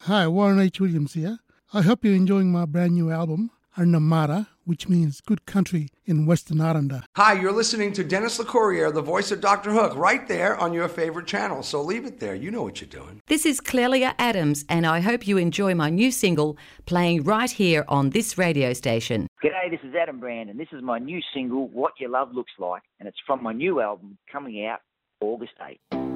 Hi, Warren H. Williams here. I hope you're enjoying my brand new album, Arnamara, which means good country in Western Aranda. Hi, you're listening to Dennis LeCourrier, the voice of Dr. Hook, right there on your favorite channel. So leave it there. You know what you're doing. This is Clelia Adams, and I hope you enjoy my new single playing right here on this radio station. G'day, this is Adam Brand, and this is my new single, What Your Love Looks Like, and it's from my new album coming out August 8th.